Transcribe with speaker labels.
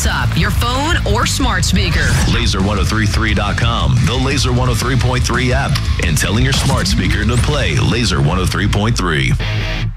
Speaker 1: laptop, your phone, or smart speaker.
Speaker 2: Laser1033.com, the Laser 103.3 app, and telling your smart speaker to play Laser 103.3.